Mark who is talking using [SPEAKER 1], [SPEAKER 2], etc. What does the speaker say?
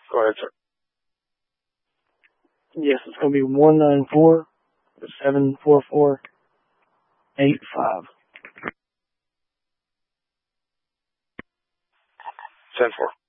[SPEAKER 1] Go ahead, sir.
[SPEAKER 2] Yes, it's going to be 194-744-85.
[SPEAKER 1] 10-4.